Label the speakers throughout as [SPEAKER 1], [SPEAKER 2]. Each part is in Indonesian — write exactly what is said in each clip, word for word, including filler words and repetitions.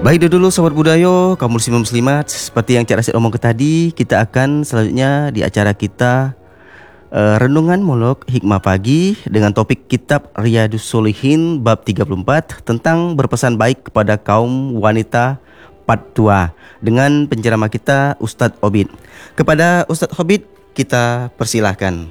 [SPEAKER 1] Baik dulu Sobat Budayo, kaum muslim muslimat. Seperti yang Cak Rasid omong ke tadi, kita akan selanjutnya di acara kita uh, Renungan Molok Hikmah Pagi dengan topik kitab Riyadhus Shalihin bab tiga puluh empat tentang berpesan baik kepada kaum wanita part dua dengan penceramah kita Ustadz Obid. Kepada Ustadz Obid kita persilahkan.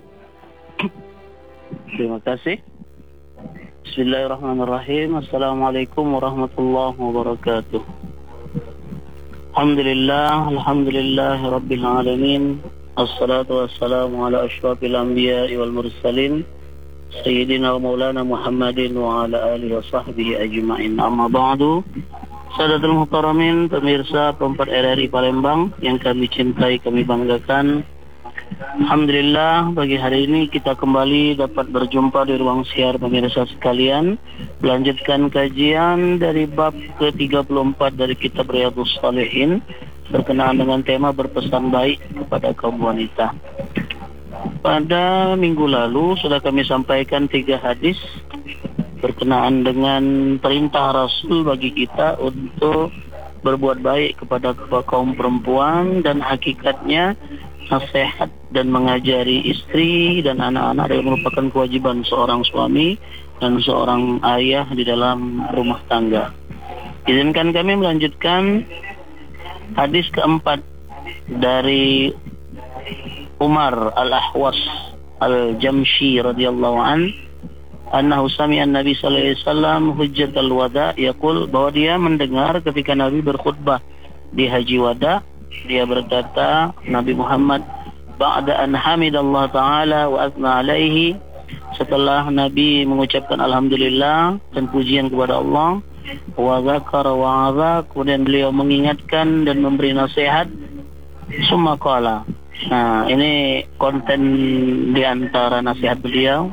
[SPEAKER 2] Terima kasih. Bismillahirrahmanirrahim. Assalamualaikum warahmatullahi wabarakatuh. Alhamdulillah, alhamdulillah rabbil alamin. Assalatu wassalamu ala asyrafil anbiya'i wal mursalin Sayyidina wa maulana Muhammadin wa ala alihi wa sahbihi ajma'in. Amma ba'du. Sadatul muhtaramin, pemirsa Perempat R R I Palembang yang kami cintai, kami banggakan. Alhamdulillah, pagi hari ini kita kembali dapat berjumpa di ruang siar pemirsa sekalian, melanjutkan kajian dari bab ke tiga puluh empat dari kitab Riyadhus Shalihin berkenaan dengan tema berpesan baik kepada kaum wanita. Pada minggu lalu sudah kami sampaikan tiga hadis berkenaan dengan perintah Rasul bagi kita untuk berbuat baik kepada kaum perempuan dan hakikatnya nasihat dan mengajari istri dan anak-anak yang merupakan kewajiban seorang suami dan seorang ayah di dalam rumah tangga. Izinkan kami melanjutkan hadis keempat dari Umar Al-Ahwas Al-Jamshi radhiyallahu an, annahu sami'a Nabi sallallahu alaihi wasallam hujjatul wada yaqul, bahwa dia mendengar ketika Nabi berkhutbah di Haji Wada, dia berkata, Nabi Muhammad ba'da an hamidallah ta'ala wa athna alaihi, setelah Nabi mengucapkan alhamdulillah dan pujian kepada Allah, wa zakara wa azza, kemudian beliau mengingatkan dan memberi nasihat, summa qala. Nah, ini konten di antara nasihat beliau.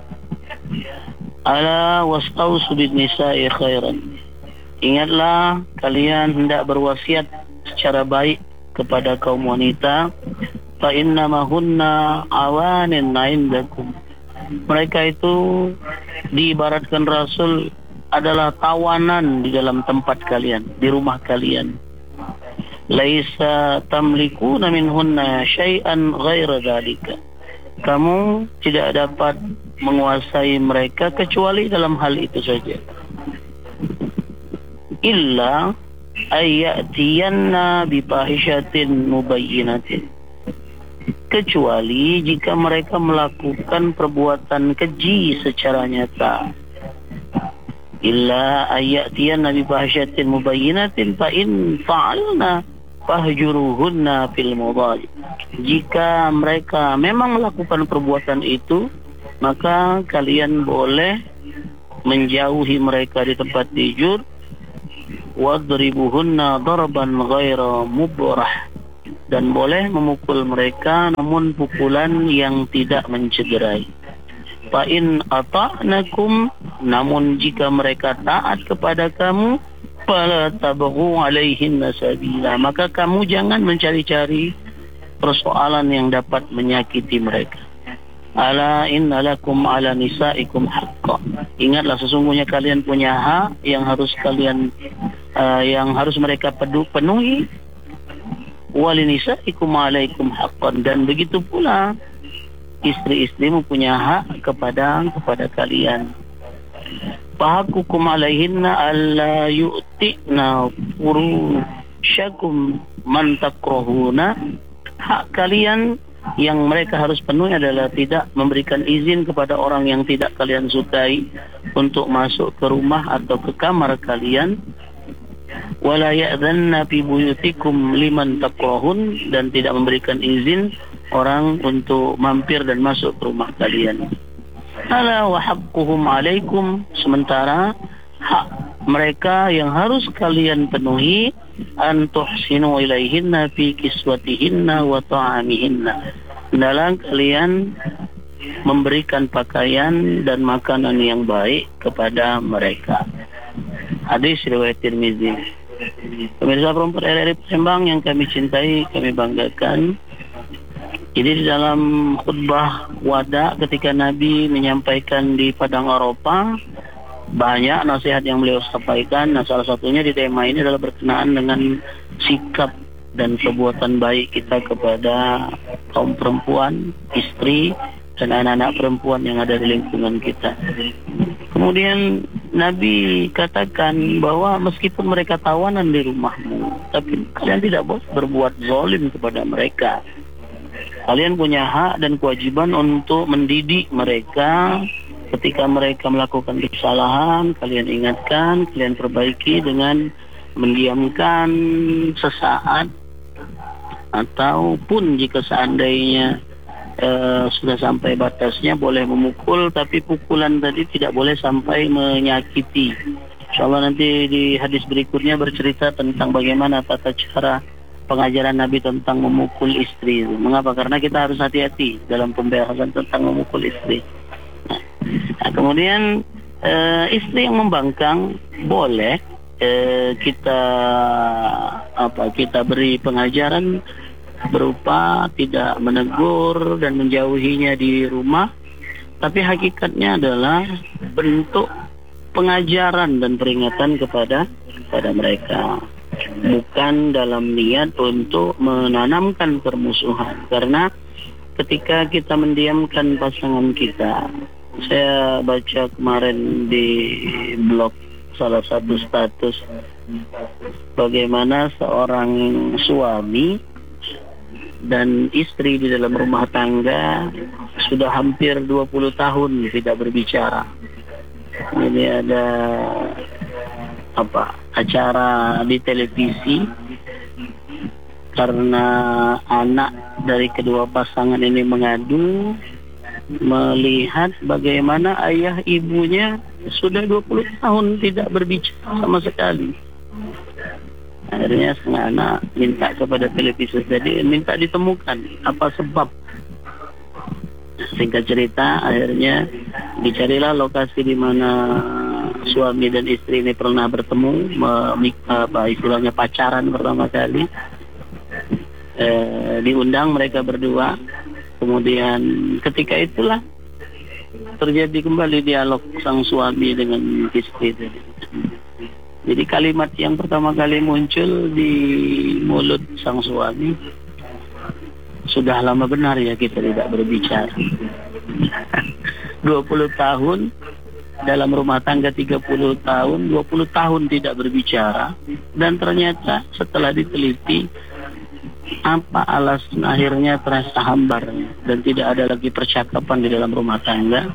[SPEAKER 2] Ala wastausu bin nisa'i khairan, ingatlah kalian hendak berwasiat secara baik kepada kaum wanita. Fa innamahunna awanin indakum, mereka itu diibaratkan Rasul adalah tawanan di dalam tempat kalian, di rumah kalian. Laisa tamlikuna minhunna syai'an ghaira dzalika, kamu tidak dapat menguasai mereka kecuali dalam hal itu saja. Illa ayyatiyanna bifahishatin mubayyinatin, kecuali jika mereka melakukan perbuatan keji secara nyata. Illa ayyatiyanna bifahishatin mubayyinatin fa in fa'alna fahjuruhunna fil mudaj, jika mereka memang melakukan perbuatan itu, maka kalian boleh menjauhi mereka di tempat tidur. Wadribuhunna darban ghaira mubrah, dan boleh memukul mereka namun pukulan yang tidak mencederai. Fa in ata'nakum, namun jika mereka taat kepada kamu, fala tabghu alaihinna sabila, maka kamu jangan mencari-cari persoalan yang dapat menyakiti mereka. Ala inna lakum ala nisaikum haqqa, ingatlah sesungguhnya kalian punya hak yang harus kalian uh, yang harus mereka penuhi. Walinisaikum alaikum haqqan, dan begitu pula istri-istrimu punya hak kepada kepada kalian. Fahakukum alaihinna alla yu'ti'na furushakum man takrahuna, hak kalian yang mereka harus penuhi adalah tidak memberikan izin kepada orang yang tidak kalian sukai untuk masuk ke rumah atau ke kamar kalian. Wala ya'dhanna fi buyutikum liman takrahun, dan tidak memberikan izin orang untuk mampir dan masuk ke rumah kalian. Ala wa haqquhum alaikum, sementara hak mereka yang harus kalian penuhi, an tuhsinu ilaihinna fi kiswatihinna wa ta'amihinna, dalam kalian memberikan pakaian dan makanan yang baik kepada mereka. Hadis riwayat Tirmizi. Pemirsa Perempat R R I Palembang yang kami cintai, kami banggakan, ini di dalam khutbah wada ketika Nabi menyampaikan di Padang Arafah, banyak nasihat yang beliau sampaikan. Nah, salah satunya di tema ini adalah berkenaan dengan sikap dan perbuatan baik kita kepada kaum perempuan, istri, dan anak-anak perempuan yang ada di lingkungan kita. Kemudian Nabi katakan bahwa meskipun mereka tawanan di rumahmu, tapi kalian tidak boleh berbuat zalim kepada mereka. Kalian punya hak dan kewajiban untuk mendidik mereka. Ketika mereka melakukan kesalahan, kalian ingatkan, kalian perbaiki dengan mendiamkan sesaat, ataupun jika seandainya Uh, sudah sampai batasnya boleh memukul, tapi pukulan tadi tidak boleh sampai menyakiti. InsyaAllah nanti di hadis berikutnya bercerita tentang bagaimana tata cara pengajaran Nabi tentang memukul istri. Mengapa? Karena kita harus hati-hati dalam pembahasan tentang memukul istri. Nah, nah kemudian uh, istri yang membangkang boleh uh, kita apa kita beri pengajaran berupa tidak menegur dan menjauhinya di rumah, tapi hakikatnya adalah bentuk pengajaran dan peringatan kepada kepada mereka, bukan dalam niat untuk menanamkan permusuhan. Karena ketika kita mendiamkan pasangan kita, saya baca kemarin di blog salah satu status bagaimana seorang suami dan istri di dalam rumah tangga sudah hampir dua puluh tahun tidak berbicara. Ini ada apa acara di televisi karena anak dari kedua pasangan ini mengadu melihat bagaimana ayah ibunya sudah dua puluh tahun tidak berbicara sama sekali. Akhirnya sang anak minta kepada televisi tadi, minta ditemukan apa sebab. Singkat cerita, akhirnya dicarilah lokasi di mana suami dan istri ini pernah bertemu, apa istilahnya pacaran pertama kali. E, diundang mereka berdua. Kemudian ketika itulah terjadi kembali dialog sang suami dengan istri tadi. Jadi kalimat yang pertama kali muncul di mulut sang suami, sudah lama benar ya kita tidak berbicara. dua puluh tahun dalam rumah tangga, tiga puluh tahun, dua puluh tahun tidak berbicara. Dan ternyata setelah diteliti, apa alasan akhirnya terasa hambar dan tidak ada lagi percakapan di dalam rumah tangga.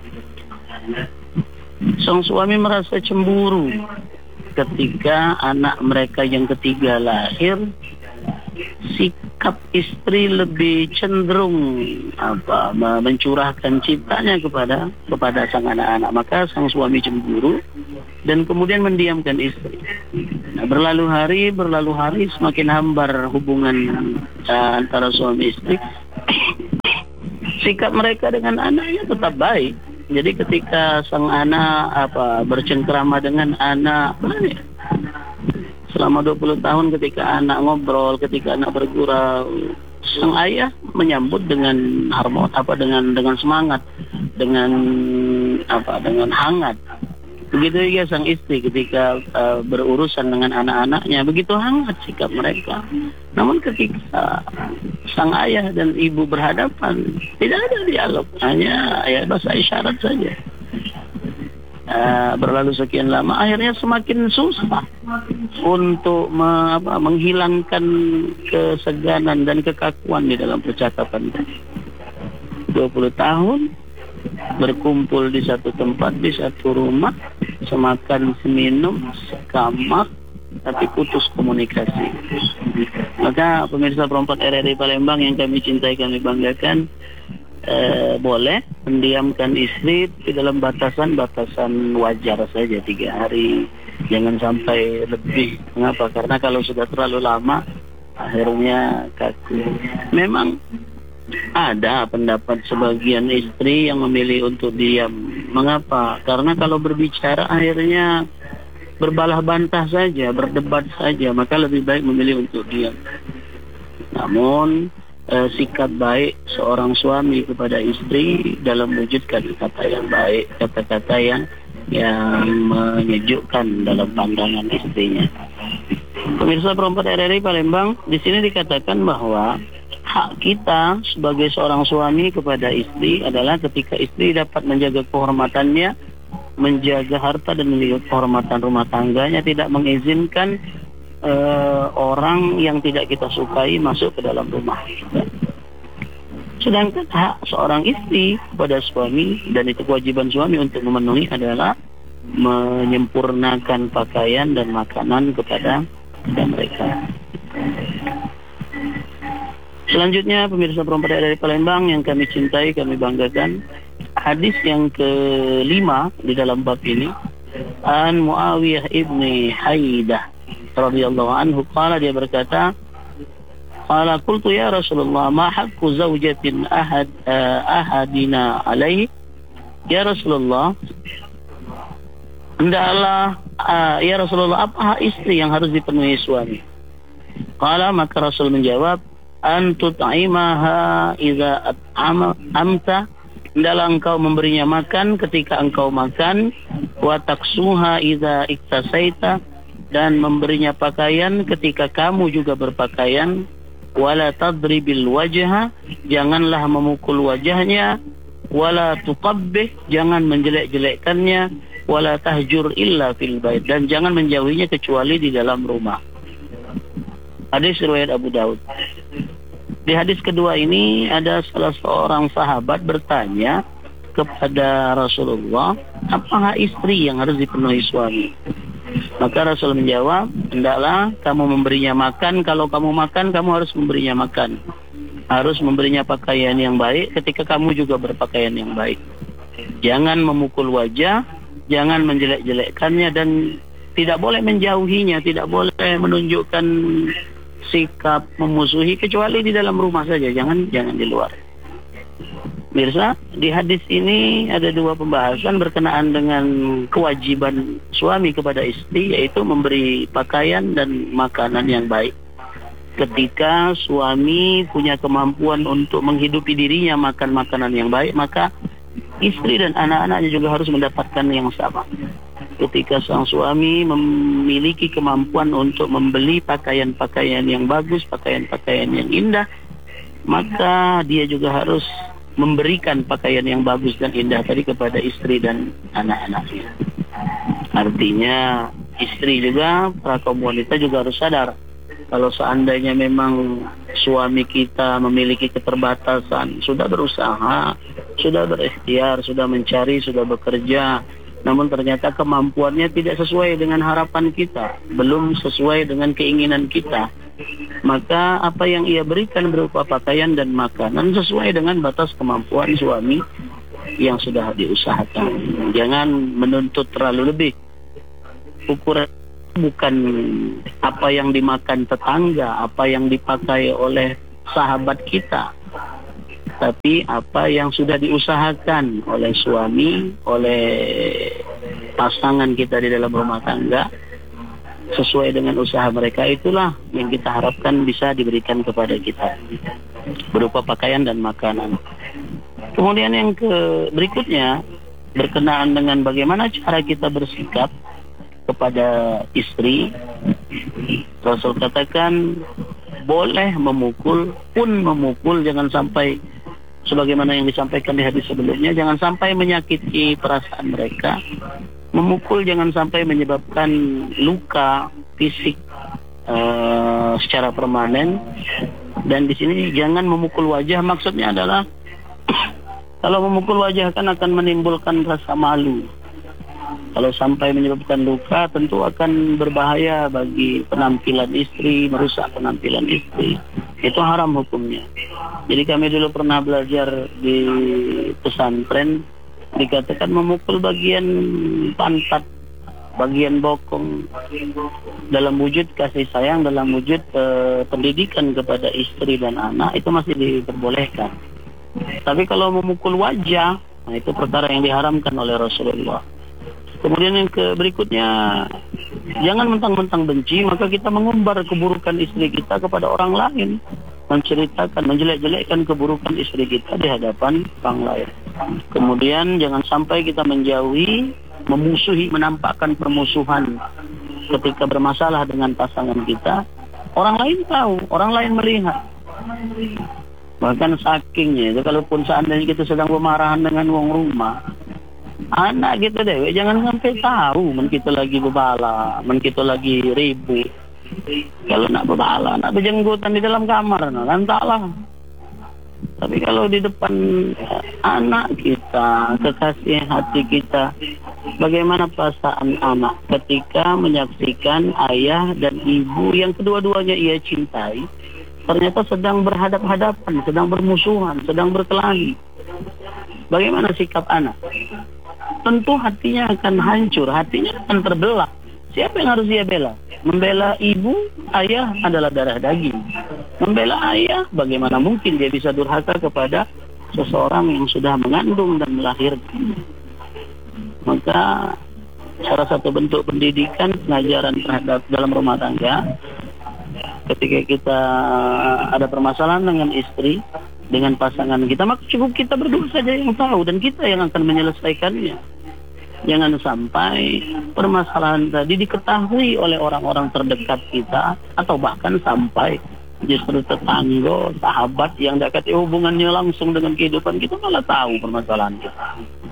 [SPEAKER 2] Sang suami merasa cemburu ketika anak mereka yang ketiga lahir. Sikap istri lebih cenderung apa mencurahkan cintanya kepada kepada sang anak-anak, maka sang suami cemburu dan kemudian mendiamkan istri. Nah, berlalu hari berlalu hari semakin hambar hubungan uh, antara suami istri. Sikap mereka dengan anaknya tetap baik. Jadi ketika sang anak apa bercengkrama dengan anak, selama dua puluh tahun ketika anak ngobrol, ketika anak bergurau, sang ayah menyambut dengan harmoni, apa dengan dengan semangat, dengan apa dengan hangat. Begitu juga sang istri ketika uh, berurusan dengan anak-anaknya, begitu hangat sikap mereka. Namun ketika sang ayah dan ibu berhadapan, tidak ada dialog, hanya ya bahasa isyarat saja. Uh, berlalu sekian lama, akhirnya semakin susah untuk me, apa, menghilangkan keseganan dan kekakuan di dalam percakapan. dua puluh tahun berkumpul di satu tempat, di satu rumah, semakan seminum, sekamar, tapi putus komunikasi. Maka pemirsa Perempat R R I Palembang yang kami cintai, kami banggakan, Eh, boleh mendiamkan istri di dalam batasan-batasan wajar saja, tiga hari, jangan sampai lebih. Mengapa? Karena kalau sudah terlalu lama akhirnya kaku. Memang ada pendapat sebagian istri yang memilih untuk diam. Mengapa? Karena kalau berbicara akhirnya berbalah bantah saja, berdebat saja, maka lebih baik memilih untuk diam. Namun Eh, sikap baik seorang suami kepada istri dalam mewujudkan kata yang baik, kata-kata yang yang menyejukkan dalam pandangan istrinya. Pemirsa Perempat R R I Palembang, di sini dikatakan bahwa hak kita sebagai seorang suami kepada istri adalah ketika istri dapat menjaga kehormatannya, menjaga harta dan menjaga kehormatan rumah tangganya, tidak mengizinkan uh, orang yang tidak kita sukai masuk ke dalam rumah kita. Sedangkan hak seorang istri kepada suami, dan itu kewajiban suami untuk memenuhi, adalah menyempurnakan pakaian dan makanan kepada, kepada mereka. Selanjutnya, pemirsa Perempat R R I Palembang yang kami cintai, kami banggakan, hadis yang kelima di dalam bab ini, an Muawiyah ibni Haidah radhiyallahu anhu, qala, dia berkata, qala qultu ya Rasulullah, ma haqqu zawjatin ahad uh, ahadina alaihi? Ya Rasulullah, hendaklah uh, ya Rasulullah, apa hak istri yang harus dipenuhi suami? Qala, maka Rasul menjawab, an tut'imaha idza at'ama amta, hendaklah engkau memberinya makan ketika engkau makan, wa taksuha idza iktasaita, dan memberinya pakaian ketika kamu juga berpakaian, wala tadribil wajha, janganlah memukul wajahnya, wala tuqabbih, jangan menjelek-jelekkannya, wala tahjur illa fil bait, dan jangan menjauhinya kecuali di dalam rumah. Hadis riwayat Abu Daud. Di hadis kedua ini ada salah seorang sahabat bertanya kepada Rasulullah, apa hak istri yang harus dipenuhi suami? Maka Rasul menjawab, hendaklah kamu memberinya makan, kalau kamu makan kamu harus memberinya makan, harus memberinya pakaian yang baik ketika kamu juga berpakaian yang baik, jangan memukul wajah, jangan menjelek-jelekkannya, dan tidak boleh menjauhinya, tidak boleh menunjukkan sikap memusuhi kecuali di dalam rumah saja, jangan jangan di luar. Mirsa, di hadis ini ada dua pembahasan berkenaan dengan kewajiban suami kepada istri, yaitu memberi pakaian dan makanan yang baik. Ketika suami punya kemampuan untuk menghidupi dirinya makan makanan yang baik, maka istri dan anak-anaknya juga harus mendapatkan yang sama. Ketika sang suami memiliki kemampuan untuk membeli pakaian-pakaian yang bagus, pakaian-pakaian yang indah, maka dia juga harus memberikan pakaian yang bagus dan indah tadi kepada istri dan anak-anaknya. Artinya istri juga, para kaum wanita juga harus sadar, kalau seandainya memang suami kita memiliki keterbatasan, sudah berusaha, sudah berikhtiar, sudah mencari, sudah bekerja, namun ternyata kemampuannya tidak sesuai dengan harapan kita, belum sesuai dengan keinginan kita, maka apa yang ia berikan berupa pakaian dan makanan sesuai dengan batas kemampuan suami yang sudah diusahakan. Jangan menuntut terlalu lebih. Ukuran bukan apa yang dimakan tetangga, apa yang dipakai oleh sahabat kita, tapi apa yang sudah diusahakan oleh suami, oleh pasangan kita di dalam rumah tangga, sesuai dengan usaha mereka, itulah yang kita harapkan bisa diberikan kepada kita berupa pakaian dan makanan. Kemudian yang ke berikutnya berkenaan dengan bagaimana cara kita bersikap kepada istri. Rasul katakan boleh memukul, pun memukul, jangan sampai sebagaimana yang disampaikan di hadis sebelumnya, jangan sampai menyakiti perasaan mereka. Memukul jangan sampai menyebabkan luka fisik uh, secara permanen. Dan di sini jangan memukul wajah, maksudnya adalah kalau memukul wajah kan akan menimbulkan rasa malu. Kalau sampai menyebabkan luka, tentu akan berbahaya bagi penampilan istri, merusak penampilan istri. Itu haram hukumnya. Jadi kami dulu pernah belajar di pesantren, dikatakan memukul bagian pantat, bagian bokong, dalam wujud kasih sayang, dalam wujud uh, pendidikan kepada istri dan anak, itu masih diperbolehkan. Tapi kalau memukul wajah, nah itu perkara yang diharamkan oleh Rasulullah. Kemudian yang ke berikutnya, jangan mentang-mentang benci maka kita mengumbar keburukan istri kita kepada orang lain, menceritakan, menjelek-jelekkan keburukan istri kita di hadapan orang lain. Kemudian jangan sampai kita menjauhi memusuhi, menampakkan permusuhan ketika bermasalah dengan pasangan kita, orang lain tahu, orang lain melihat. Bahkan sakingnya itu, kalaupun seandainya kita sedang bermarahan dengan wong rumah, anak kita deh, jangan sampai tahu men kita lagi berbala, men kita lagi ribut. Kalau nak berbala, nak berjenggotan di dalam kamar, nah, kan taklah. Tapi kalau di depan anak kita, kekasih hati kita, bagaimana perasaan anak ketika menyaksikan ayah dan ibu yang kedua-duanya ia cintai ternyata sedang berhadap-hadapan, sedang bermusuhan, sedang berkelahi. Bagaimana sikap anak? Tentu hatinya akan hancur, hatinya akan terbelah. Siapa yang harus dia bela? Membela ibu, ayah adalah darah daging. Membela ayah, bagaimana mungkin dia bisa durhaka kepada seseorang yang sudah mengandung dan melahirkan? Maka salah satu bentuk pendidikan, pengajaran terhadap dalam rumah tangga, ketika kita ada permasalahan dengan istri, dengan pasangan kita, maka cukup kita berdua saja yang tahu dan kita yang akan menyelesaikannya. Jangan sampai permasalahan tadi diketahui oleh orang-orang terdekat kita, atau bahkan sampai justru tetangga, sahabat yang dekat hubungannya langsung dengan kehidupan kita malah tahu permasalahan kita.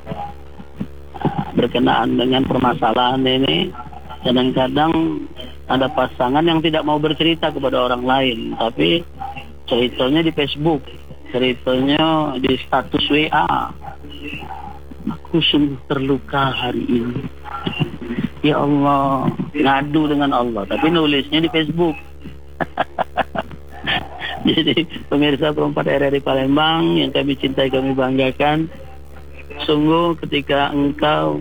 [SPEAKER 2] Berkenaan dengan permasalahan ini, kadang-kadang ada pasangan yang tidak mau bercerita kepada orang lain, tapi ceritanya di Facebook, ceritanya di status W A. Aku sungguh terluka hari ini. Ya Allah, ngadu dengan Allah, tapi nulisnya di Facebook. Jadi pemirsa Perempat R R I Palembang yang kami cintai, kami banggakan, sungguh ketika engkau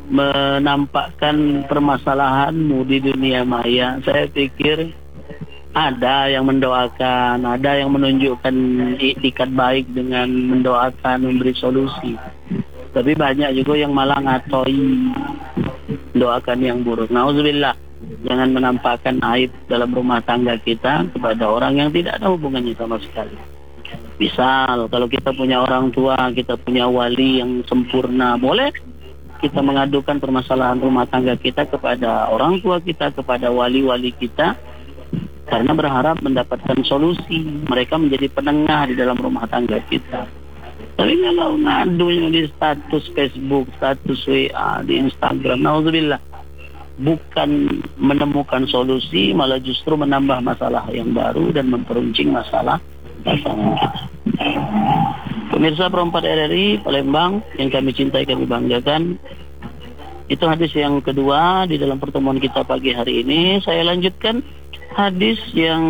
[SPEAKER 2] menampakkan permasalahanmu di dunia maya, saya pikir ada yang mendoakan, ada yang menunjukkan itikad baik dengan mendoakan, memberi solusi. Tapi banyak juga yang malah ngatoi, doakan yang buruk. Nauzubillah, jangan menampakkan aib dalam rumah tangga kita kepada orang yang tidak ada hubungannya sama sekali. Misal, kalau kita punya orang tua, kita punya wali yang sempurna, boleh kita mengadukan permasalahan rumah tangga kita kepada orang tua kita, kepada wali-wali kita, karena berharap mendapatkan solusi. Mereka menjadi penengah di dalam rumah tangga kita. Tapi kalau ngadunya di status Facebook, status W A, di Instagram, nauzubillah, bukan menemukan solusi, malah justru menambah masalah yang baru dan memperuncing masalah pasangan kita. Pemirsa Perempat R R I Palembang yang kami cintai, kami banggakan, itu hadis yang kedua di dalam pertemuan kita pagi hari ini. Saya lanjutkan hadis yang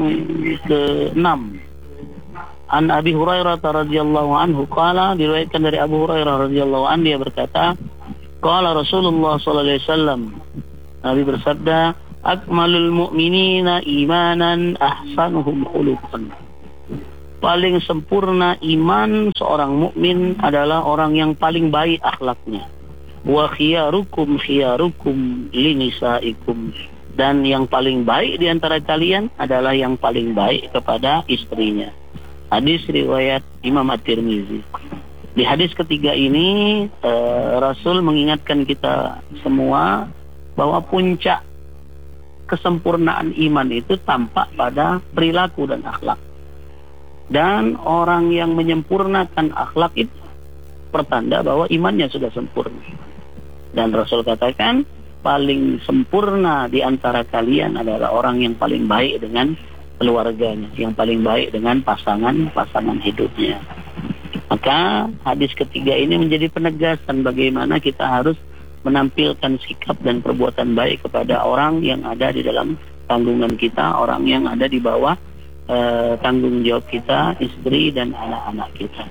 [SPEAKER 2] keenam. An Abi Hurairah radhiyallahu anhu qala, diriwayatkan dari Abu Hurairah radhiyallahu anhu, dia berkata, qala Rasulullah sallallahu alaihi wasallam, Nabi bersabda, akmalul mu'minina imanan ahsanuhum khuluqan. Paling sempurna iman seorang mukmin adalah orang yang paling baik akhlaknya. Wa khiyarukum khiyarukum linisaikum, dan yang paling baik di antara kalian adalah yang paling baik kepada istrinya. Hadis riwayat Imam At-Tirmizi. Di hadis ketiga ini uh, Rasul mengingatkan kita semua bahwa puncak kesempurnaan iman itu tampak pada perilaku dan akhlak. Dan orang yang menyempurnakan akhlak itu pertanda bahwa imannya sudah sempurna. Dan Rasul katakan paling sempurna di antara kalian adalah orang yang paling baik dengan keluarganya, yang paling baik dengan pasangan-pasangan hidupnya. Maka hadis ketiga ini menjadi penegasan bagaimana kita harus menampilkan sikap dan perbuatan baik kepada orang yang ada di dalam tanggungan kita, orang yang ada di bawah uh, tanggung jawab kita, istri dan anak-anak kita.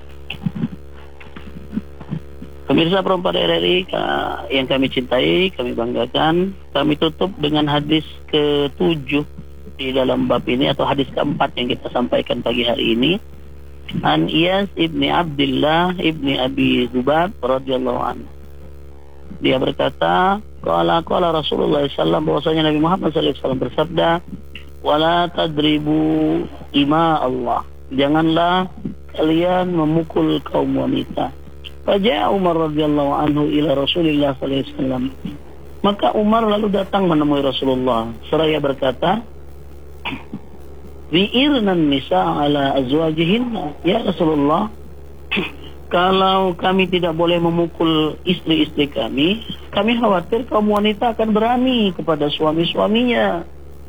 [SPEAKER 2] Pemirsa Perempat R R I yang kami cintai, kami banggakan, kami tutup dengan hadis ketujuh di dalam bab ini, atau hadis keempat yang kita sampaikan pagi hari ini. An Iyas ibni Abdullah ibni Abi Zubab radhiyallahu anhu, dia berkata, qala qala Rasulullah sallallahu alaihi wasallam, bahwasanya Nabi Muhammad sallallahu alaihi wasallam bersabda, wala tadribu ima Allah, janganlah kalian memukul kaum wanita. Faja'a Umar radhiyallahu anhu ila Rasulillah sallallahu alaihi wasallam. Maka Umar lalu datang menemui Rasulullah seraya berkata, "Bi'irnan nisa ala azwajihinna." Ya Rasulullah, kalau kami tidak boleh memukul istri-istri kami, kami khawatir kaum wanita akan berani kepada suami-suaminya.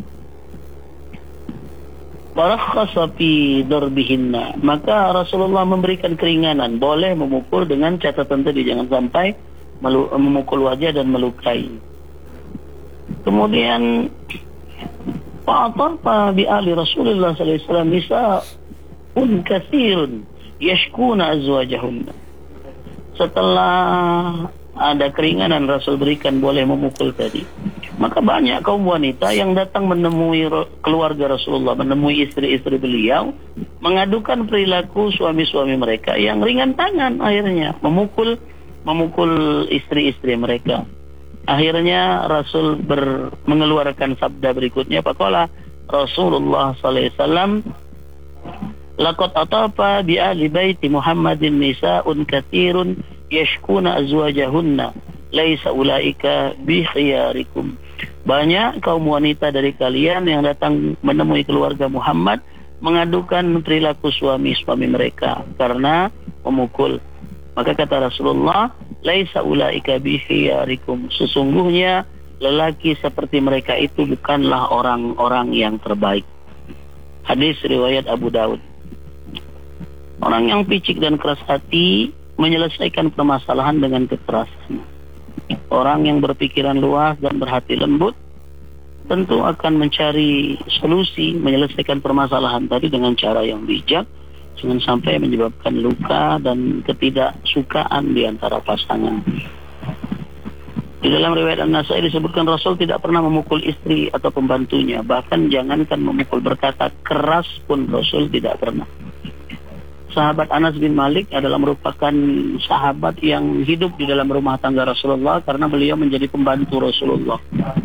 [SPEAKER 2] Barakhasa fi darbihinna. Maka Rasulullah memberikan keringanan, boleh memukul dengan catatan tadi, jangan sampai melu- memukul wajah dan melukai. Kemudian fa'atafa bi ali Rasulullah sallallahu alaihi wasallam nisa'un katsirun yashkuna azwajahunna. Setelah ada keringanan Rasul berikan boleh memukul tadi, maka banyak kaum wanita yang datang menemui keluarga Rasulullah, menemui istri-istri beliau, mengadukan perilaku suami-suami mereka yang ringan tangan, akhirnya memukul memukul istri-istri mereka. Akhirnya Rasul ber, mengeluarkan sabda berikutnya, faqala Rasulullah sallallahu alaihi wasallam, laqad atafa bi ahli baiti Muhammadin nisa'un katsirun yashkuna azwajahunna laisa ulaika bi khiyarikum. Banyak kaum wanita dari kalian yang datang menemui keluarga Muhammad mengadukan perilaku suami-suami mereka karena memukul. Maka kata Rasulullah, laisa ulaika bi khiyarikum. Sesungguhnya lelaki seperti mereka itu bukanlah orang-orang yang terbaik. Hadis riwayat Abu Daud. Orang yang picik dan keras hati menyelesaikan permasalahan dengan kekerasan. Orang yang berpikiran luas dan berhati lembut tentu akan mencari solusi menyelesaikan permasalahan tadi dengan cara yang bijak, jangan sampai menyebabkan luka dan ketidaksukaan di antara pasangan. Di dalam riwayat An-Nasai disebutkan Rasul tidak pernah memukul istri atau pembantunya, bahkan jangankan memukul, berkata keras pun Rasul tidak pernah. Sahabat Anas bin Malik adalah merupakan sahabat yang hidup di dalam rumah tangga Rasulullah karena beliau menjadi pembantu Rasulullah.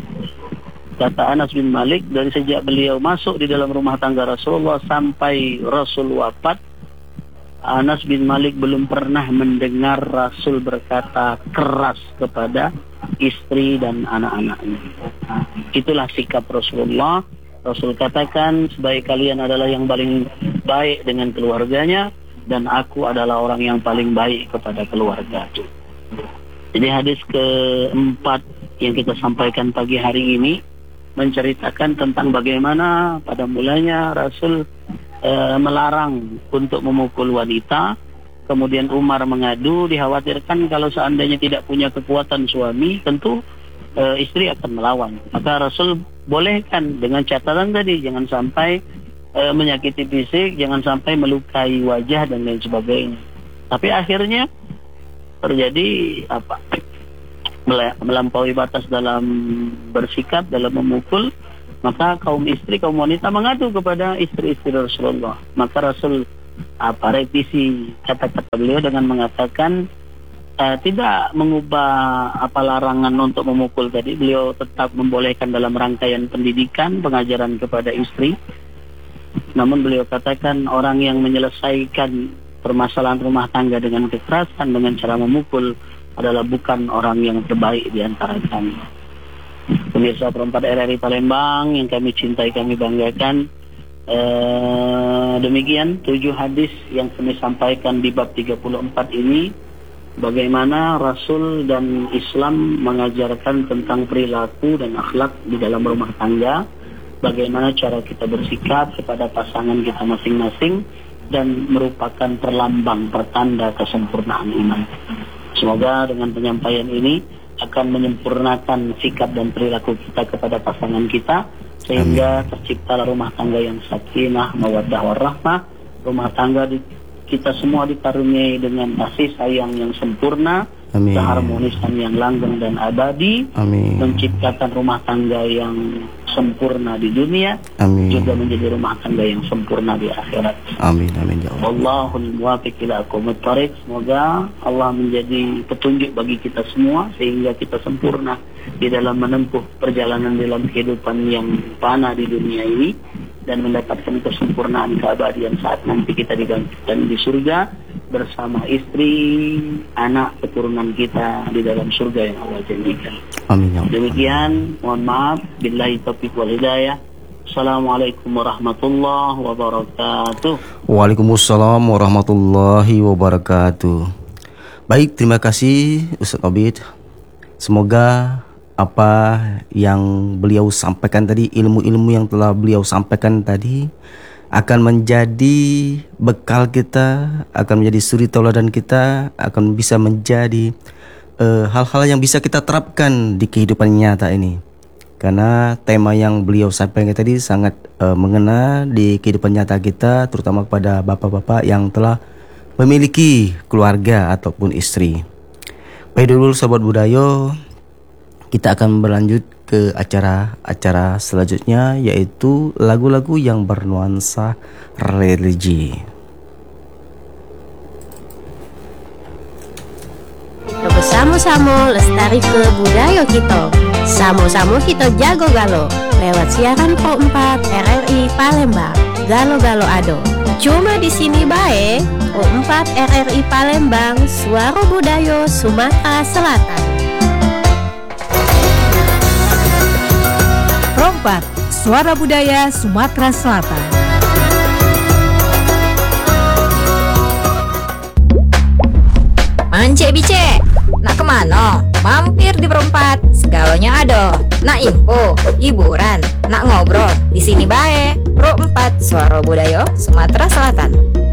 [SPEAKER 2] Kata Anas bin Malik, dari sejak beliau masuk di dalam rumah tangga Rasulullah sampai Rasul wafat, Anas bin Malik belum pernah mendengar Rasul berkata keras kepada istri dan anak-anaknya. Itulah sikap Rasulullah. Rasul katakan, sebaik kalian adalah yang paling baik dengan keluarganya, dan aku adalah orang yang paling baik kepada keluarga. Jadi hadis keempat yang kita sampaikan pagi hari ini menceritakan tentang bagaimana pada mulanya Rasul e, melarang untuk memukul wanita. Kemudian Umar mengadu, dikhawatirkan kalau seandainya tidak punya kekuatan suami, tentu e, istri akan melawan. Maka Rasul bolehkan dengan catatan tadi, jangan sampai e, menyakiti fisik, jangan sampai melukai wajah dan lain sebagainya. Tapi akhirnya terjadi apa? Melampaui batas dalam bersikap, dalam memukul, maka kaum istri, kaum wanita mengadu kepada istri-istri Rasulullah. Maka Rasul apa revisi kata-kata beliau dengan mengatakan uh, tidak mengubah apa larangan untuk memukul tadi. Beliau tetap membolehkan dalam rangkaian pendidikan, pengajaran kepada istri. Namun beliau katakan orang yang menyelesaikan permasalahan rumah tangga dengan kekerasan, dengan cara memukul, adalah bukan orang yang terbaik di antara kami. Pemirsa Perempat R R I Palembang yang kami cintai, kami banggakan, eh, demikian tujuh hadis yang kami sampaikan di bab tiga puluh empat ini, bagaimana Rasul dan Islam mengajarkan tentang perilaku dan akhlak di dalam rumah tangga, bagaimana cara kita bersikap kepada pasangan kita masing-masing, dan merupakan perlambang, pertanda kesempurnaan iman. Semoga dengan penyampaian ini akan menyempurnakan sikap dan perilaku kita kepada pasangan kita, sehingga terciptalah rumah tangga yang sakinah, mawaddah warahmah. Rumah tangga di, kita semua dikaruniai dengan kasih sayang yang sempurna, Amin. Keharmonisan yang langgeng dan abadi, Amin. Menciptakan rumah tangga yang sempurna di dunia, Amin. Juga menjadi rumah tangga yang sempurna di akhirat. Amin, amin ya Allah. Wallahul muwaffiq ila aqwamit thariq. Semoga Allah menjadi petunjuk bagi kita semua sehingga kita sempurna di dalam menempuh perjalanan dalam kehidupan yang fana di dunia ini, dan mendapatkan kesempurnaan keabadian saat nanti kita digantikan di surga bersama istri, anak, keturunan kita di dalam surga yang Allah janjikan.
[SPEAKER 1] Amin ya Allah.
[SPEAKER 2] Demikian, mohon maaf, billahi taufiq wal hidayah. Assalamualaikum warahmatullahi wabarakatuh.
[SPEAKER 1] Waalaikumsalam warahmatullahi wabarakatuh. Baik, terima kasih Ustaz Obid. Semoga apa yang beliau sampaikan tadi, ilmu-ilmu yang telah beliau sampaikan tadi akan menjadi bekal kita, akan menjadi suri tauladan kita, akan bisa menjadi uh, hal-hal yang bisa kita terapkan di kehidupan nyata ini. Karena tema yang beliau sampaikan tadi sangat uh, mengena di kehidupan nyata kita, terutama kepada bapak-bapak yang telah memiliki keluarga ataupun istri. Baik dulu Sobat Budayo, kita akan berlanjut ke acara-acara selanjutnya, yaitu lagu-lagu yang bernuansa religi.
[SPEAKER 3] Bersama-sama lestari ke budaya kita. Sama-sama kita jago galo lewat siaran Pro empat R R I Palembang. Galo-galo ado. Cuma di sini bae Pro empat R R I Palembang, suara budaya Sumatera Selatan.
[SPEAKER 4] Pro empat, suara budaya Sumatera Selatan.
[SPEAKER 5] Mance bice, nak kemana? Mampir di Perempat, segalanya ada. Nak info, hiburan, nak ngobrol, di sini bae. Pro empat, suara budaya Sumatera Selatan.